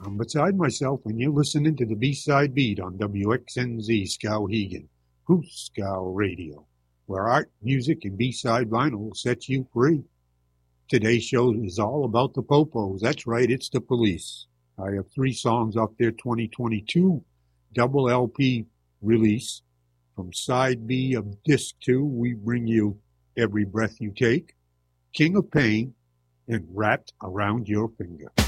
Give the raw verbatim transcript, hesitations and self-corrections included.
I'm beside myself when you're listening to the B-Side Beat on W X N Z Skowhegan, Hooskow Radio, where art, music, and B-side vinyl will set you free. Today's show is all about the Popos. That's right, it's the Police. I have three songs off their twenty twenty-two double L P release. From side B of disc two, we bring you Every Breath You Take, King of Pain, and Wrapped Around Your Finger.